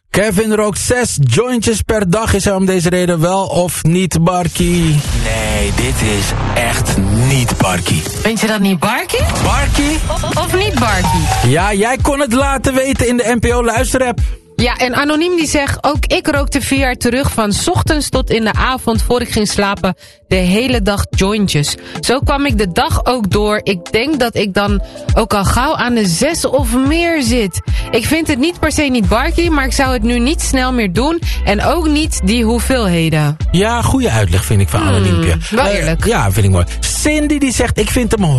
Kevin rookt 6 jointjes per dag. Is hij om deze reden wel of niet Barkie? Nee, dit is echt niet Barkie. Vind je dat niet Barkie? Barkie? Of niet Barkie? Ja, jij kon het laten weten in de NPO luisterapp. Ja, en Anoniem die zegt, ook ik rookte 4 jaar terug van 's ochtends tot in de avond voor ik ging slapen de hele dag jointjes. Zo kwam ik de dag ook door. Ik denk dat ik dan ook al gauw aan de 6 of meer zit. Ik vind het niet per se niet Barkie, maar ik zou het nu niet snel meer doen en ook niet die hoeveelheden. Ja, goede uitleg vind ik van Anoniempje. Wel eerlijk. Ja, vind ik mooi. Cindy die zegt, ik vind hem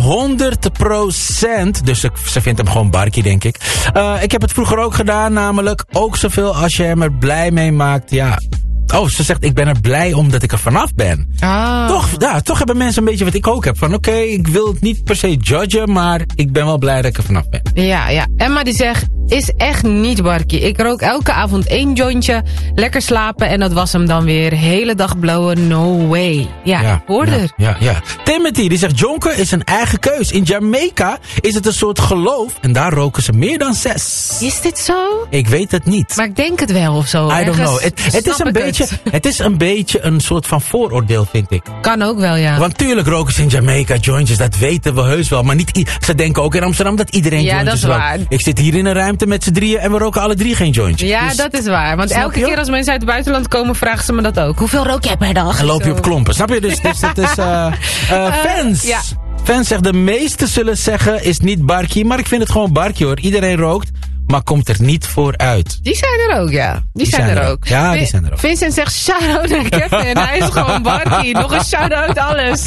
100%. Dus ze vindt hem gewoon Barkie, denk ik. Ik heb het vroeger ook gedaan, namelijk ook zoveel als je hem er blij mee maakt. Ja. Oh, ze zegt, ik ben er blij omdat ik er vanaf ben. Toch hebben mensen een beetje wat ik ook heb. Van oké, ik wil het niet per se judgen, maar ik ben wel blij dat ik er vanaf ben. Ja. Emma die zegt, is echt niet Barkie. Ik rook elke avond 1 jointje, lekker slapen en dat was hem dan weer. Hele dag blowen, no way. Ja, hoorde. Ja. Timothy die zegt, jonken is een eigen keus. In Jamaica is het een soort geloof en daar roken ze meer dan 6. Is dit zo? Ik weet het niet. Maar ik denk het wel of zo. I don't know. Het is een beetje een soort van vooroordeel, vind ik. Kan ook wel, ja. Want tuurlijk roken ze in Jamaica jointjes, dat weten we heus wel. Maar niet ze denken ook in Amsterdam dat iedereen jointjes rookt. Ja, dat is waar. Ik zit hier in een ruimte met z'n drieën en we roken alle 3 geen jointjes. Ja, dus, dat is waar. Want elke keer als mensen uit het buitenland komen, vragen ze me dat ook. Hoeveel rook jij per dag? En loop je op klompen, snap je? Dus het is fans. Ja. Fans zegt, de meesten zullen zeggen, is niet Barkie. Maar ik vind het gewoon Barkie hoor. Iedereen rookt, maar komt er niet voor uit. Die zijn er ook, ja. Die zijn er ook. Ja, die zijn er ook. Vincent zegt, shout-out naar Kevin. Hij is gewoon Barkie. Nog een shout-out alles.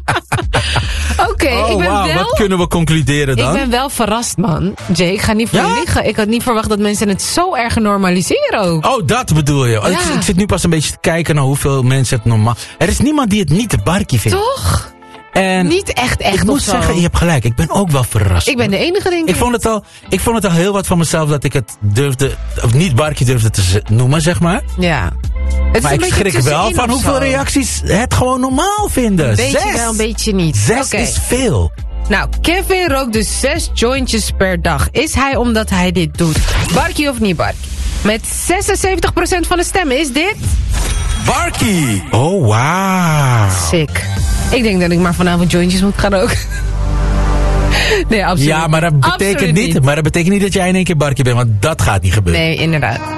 Oké, ik ben wel... Wat kunnen we concluderen dan? Ik ben wel verrast, man. Jay, ik ga niet voor je liggen. Ik had niet verwacht dat mensen het zo erg normaliseren ook. Oh, dat bedoel je. Ja. Ik zit nu pas een beetje te kijken naar hoeveel mensen het normaal... Er is niemand die het niet de Barkie vindt. Toch? En niet echt ik moet zeggen, je hebt gelijk. Ik ben ook wel verrast. Ik ben de enige, denk ik. Ik vond het al heel wat van mezelf dat ik het durfde... Of niet Barkie durfde te noemen, zeg maar. Ja. Maar ik schrik wel van hoeveel reacties het gewoon normaal vinden. Een beetje 6. wel, een beetje niet. 6 is veel. Nou, Kevin rookt dus 6 jointjes per dag. Is hij omdat hij dit doet? Barkie of niet Barkie? Met 76% van de stemmen is dit... Barkie! Oh, wow. Sick. Ik denk dat ik maar vanavond jointjes moet gaan roken. Nee, absoluut. Ja, maar dat betekent niet dat jij in één keer Barkie bent, want dat gaat niet gebeuren. Nee, inderdaad.